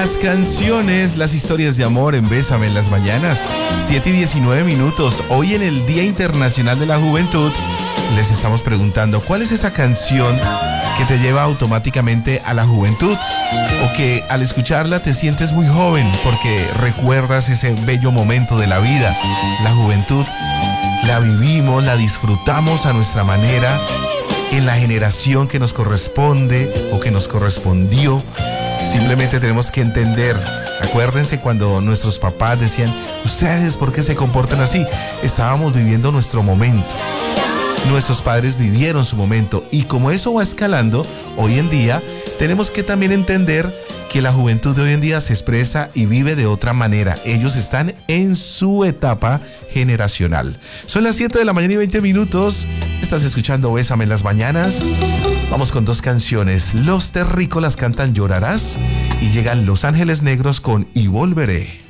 Las canciones, las historias de amor en Bésame en las mañanas, 7:19. Hoy en el Día Internacional de la Juventud les estamos preguntando ¿cuál es esa canción que te lleva automáticamente a la juventud? O que al escucharla te sientes muy joven porque recuerdas ese bello momento de la vida. La juventud la vivimos, la disfrutamos a nuestra manera, en la generación que nos corresponde o que nos correspondió. Simplemente tenemos que entender. Acuérdense cuando nuestros papás decían, ¿ustedes por qué se comportan así? Estábamos viviendo nuestro momento. Nuestros padres vivieron su momento y como eso va escalando, hoy en día tenemos que también entender que la juventud de hoy en día se expresa y vive de otra manera. Ellos están en su etapa generacional. Son las 7:20. Estás escuchando Bésame en las mañanas. Vamos con dos canciones. Los Terrícolas cantan Llorarás y llegan Los Ángeles Negros con Y Volveré.